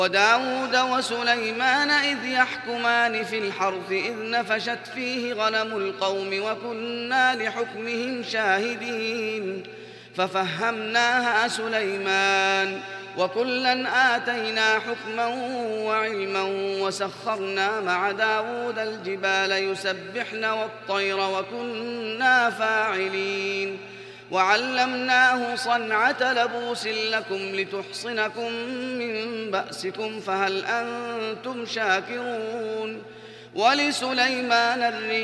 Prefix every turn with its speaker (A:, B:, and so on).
A: وداود وسليمان إذ يحكمان في الحرث إذ نفشت فيه غنم القوم وكنا لحكمهم شاهدين ففهمناها سليمان وكلا آتينا حكما وعلما وسخرنا مع داود الجبال يسبحن والطير وكنا فاعلين وعلمناه صنعة لبوس لكم لتحصنكم من بأسكم فهل أنتم شاكرون ولسليمان الريح